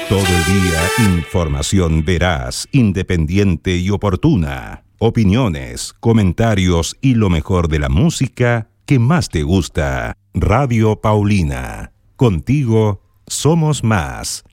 Todo el día, información veraz, independiente y oportuna. Opiniones, comentarios y lo mejor de la música que más te gusta. Radio Paulina. Contigo somos más.